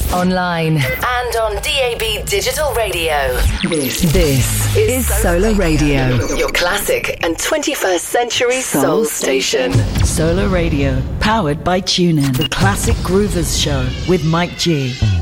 online, and on DAB Digital Radio. This is Solar Radio, your classic and 21st century soul station. Solar Radio, powered by TuneIn. The Classic Groovers Show with Mike G.